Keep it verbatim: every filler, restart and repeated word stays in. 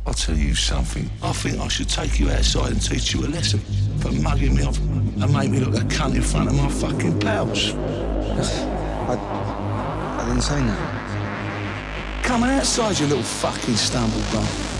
I'll tell you something. I think I should take you outside and teach you a lesson for mugging me off and make me look a cunt in front of my fucking pals. I, I didn't say that. Come outside, you little fucking stumble bum.